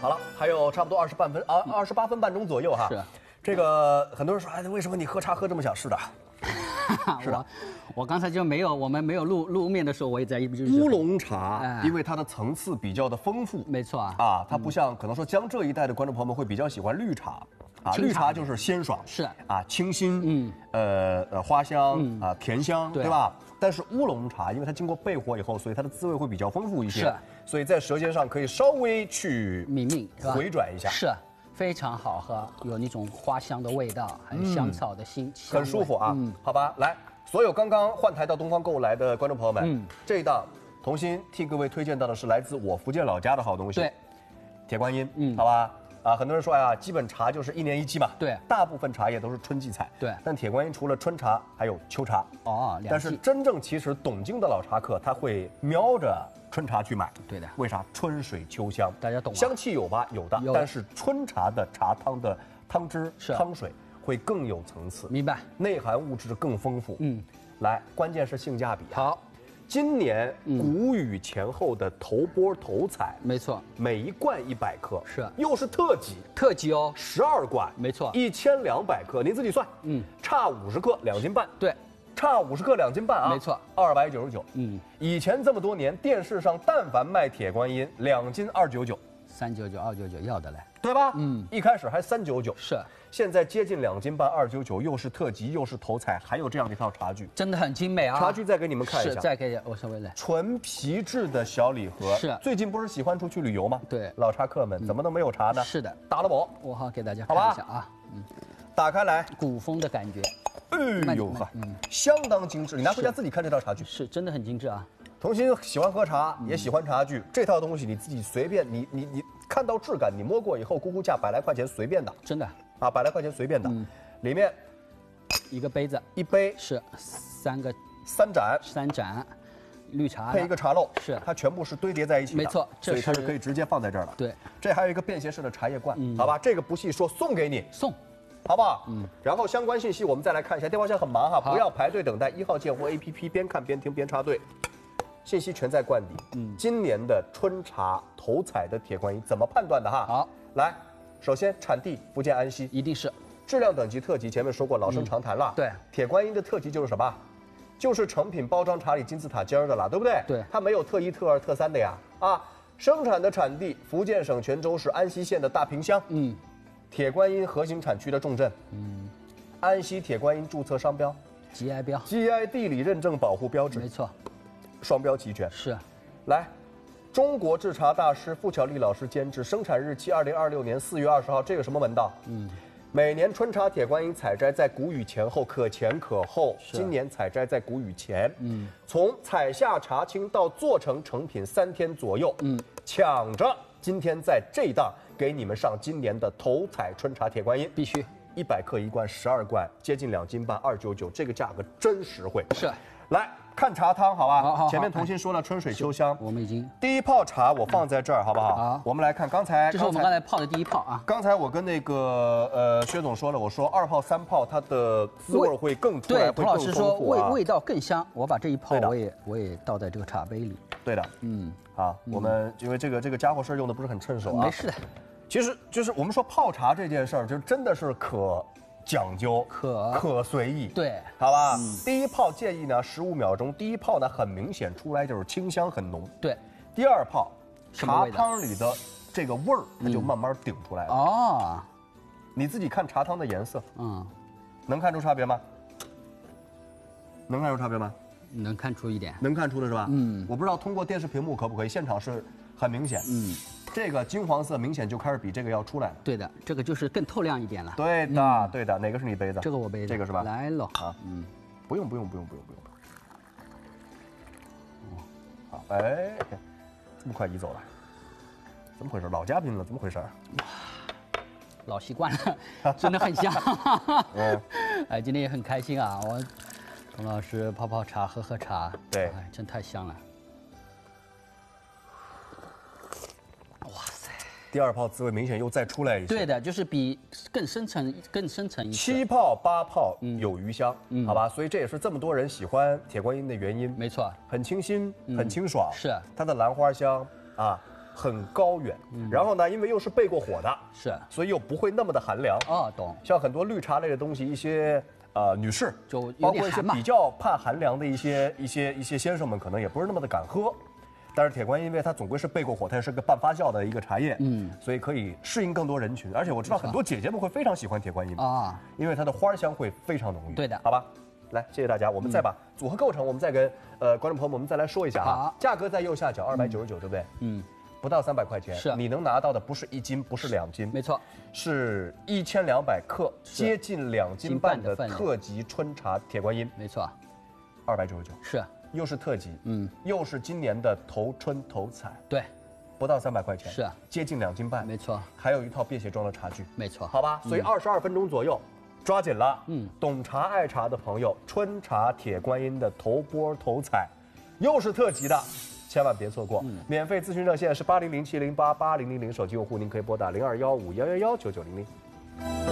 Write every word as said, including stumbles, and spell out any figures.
好了，还有差不多二十半分啊，二十八分半钟左右哈。 是。 这个很多人说，哎，为什么你喝茶喝这么想？是的。 是的，我我刚才就没有，我们没有录录面的时候，我也在一直乌龙茶，哎、因为它的层次比较的丰富， 没错啊， 啊，它不像、嗯、可能说江浙一带的观众朋友们会比较喜欢绿茶，啊，绿茶就是鲜爽， 是啊，清新，嗯，呃呃花香，嗯、啊甜香，对, 对吧？但是乌龙茶，因为它经过焙火以后，所以它的滋味会比较丰富一些， 是， 所以在舌尖上可以稍微去抿抿， 回转一下， 是。非常好喝，有那种花香的味道，还有香草的辛， 嗯、很舒服啊。嗯，好吧，来，所有刚刚换台到东方购物来的观众朋友们，嗯，这一档童心替各位推荐到的是来自我福建老家的好东西， 对， 铁观音，嗯，好吧。啊，很多人说，哎呀，基本茶就是一年一季嘛， 对， 大部分茶叶都是春季采， 对。 但铁观音除了春茶，还有秋茶， 哦， 但是真正其实懂经的老茶客，他会瞄着春茶去买， 对的。 为啥？春水秋香， 大家懂吗？ 香气有吧？有的，有但是春茶的茶汤的汤汁、汤水会更有层次， 明白？ 内含物质更丰富。嗯，来，关键是性价比、啊。 好。 今年谷雨前后的头波头采， 没错， 每一罐一百克， 是， 又是特级， 特级哦， 十二罐， 没错， 一千两百克，您自己算，嗯，差五十克，两斤半， 对， 差五十克两斤半啊， 没错， 二百九十九， 嗯， 以前这么多年，电视上但凡卖铁观音，两斤二九九， 三九九、二九九要的嘞， 对吧？嗯，一开始还三九九， 是。 现在接近两斤半，二九九，又是特级，又是头采，还有这样的一套茶具， 真的很精美啊！ 茶具再给你们看一下， 是再给我稍微来， 纯皮质的小礼盒。 是， 最近不是喜欢出去旅游吗？ 对， 老茶客们、嗯、怎么能没有茶呢？ 是的， 打了宝， 我好给大家看一下啊，嗯， 打开来， 古风的感觉， 哎呦呵，嗯，相当精致。你拿回家自己看这套茶具， 是真的很精致啊。 童心喜欢喝茶，也喜欢茶具，嗯、这套东西你自己随便，你你你看到质感，你摸过以后，估估价百来块钱随便的， 真的。 啊，百来块钱随便的，嗯、里面一个杯子， 一杯是三个三盏， 三盏绿茶配一个茶漏， 是它全部是堆叠在一起的， 没错， 所以它是可以直接放在这儿的。 对， 这还有一个便携式的茶叶罐，嗯、好吧，这个不细说，送给你， 送， 好不好？嗯，然后相关信息我们再来看一下，电话线很忙哈，不要排队等待，一号建货 A P P 边看边听边插队。信息全在罐底。嗯，今年的春茶头采的铁观音怎么判断的哈？ 好， 来，首先产地福建安溪， 一定是质量等级特级，前面说过老生常谈了。 嗯、对， 铁观音的特级就是什么？就是成品包装茶里金字塔尖的了，对不对？ 对， 它没有特一、特二、特三的呀。啊，生产的产地福建省泉州市安溪县的大坪乡。嗯，铁观音核心产区的重镇。嗯，安溪铁观音注册商标 ，G I 标 ，G I 地理认证保护标志， 没错。 双标齐全是， 来，中国制茶大师傅巧丽老师监制，生产日期二零二六年四月二十号，这个什么门道？嗯，每年春茶铁观音采摘在谷雨前后，可前可后。今年采摘在谷雨前，嗯，从采下茶青到做成成品三天左右，嗯，抢着今天在这一档给你们上今年的头采春茶铁观音， 必须一百克一罐，十二罐，接近两斤半，二九九，这个价格真实惠。 是， 来。看茶汤，好吧？ 好，好， 前面童心说了春水秋香， 我们已经第一泡茶我放在这儿，好不好？ 好， 我们来看刚才， 这是我们刚才泡的第一泡啊。 刚才我跟那个呃薛总说了，我说二泡三泡它的滋味会更出来， 对，童老师说味啊、 味道更香。我把这一泡我也我也倒在这个茶杯里。 对的，嗯，好，我们因为这个这个家伙事儿用的不是很趁手啊。 没事的， 其实就是我们说泡茶这件事儿，就真的是可。讲究可可随意， 对， 好吧。嗯、第一泡建议呢十五秒钟，第一泡呢很明显出来就是清香很浓， 对。 第二泡茶汤里的这个味儿它就慢慢顶出来了。 嗯、哦， 你自己看茶汤的颜色， 嗯， 能看出差别吗？能看出差别吗？ 能看出一点， 能看出的是吧？ 嗯， 我不知道通过电视屏幕可不可以，现场是很明显，嗯。这个金黄色明显就开始比这个要出来了。 对的，这个就是更透亮一点了。 对的，嗯、对的，哪个是你杯子？ 这个我杯子。 这个是吧？ 来了啊，嗯，不用不用不用不用不用。哦，好，哎，这么快移走了，怎么回事？老嘉宾了，怎么回事？ 老习惯了，真的很香。嗯，哎，今天也很开心啊，我童老师泡泡茶，喝喝茶， 对， 哎，真太香了。 第二泡滋味明显又再出来一些， 对的，就是比更深层、更深层一些。 七泡八泡有余香，嗯，好吧，所以这也是这么多人喜欢铁观音的原因。 没错， 很清新，很清爽， 是它的兰花香啊， 很高远。嗯、然后呢，因为又是备过火的， 是， 所以又不会那么的寒凉。 哦，懂。 像很多绿茶类的东西，一些呃女士， 就包括一些比较怕寒凉的一些一些一些先生们，可能也不是那么的敢喝。但是铁观音，因为它总归是备过火，它也是个半发酵的一个茶叶，嗯，所以可以适应更多人群。而且我知道很多姐姐们会非常喜欢铁观音啊，因为它的花香会非常浓郁。 对的， 好吧，来，谢谢大家。我们再把组合构成，我们再跟呃观众朋友们，我们再来说一下啊。价格在右下角，二百九十九，对不对？嗯，不到三百块钱。 是， 你能拿到的不是一斤，不是两斤， 没错， 是一千两百克，接近两斤半的特级春茶铁观音。 没错， 二百九十九。 是。 又是特级，嗯，又是今年的头春头彩， 对， 不到三百块钱， 是接近两斤半， 没错， 还有一套便携装的茶具， 没错， 好吧，所以二十二分钟左右，抓紧了，嗯，懂茶爱茶的朋友，春茶铁观音的头波头彩，又是特级的，千万别错过，嗯，免费咨询热线是八零零七零八八零零零，手机用户您可以拨打零二幺五幺幺幺九九零零。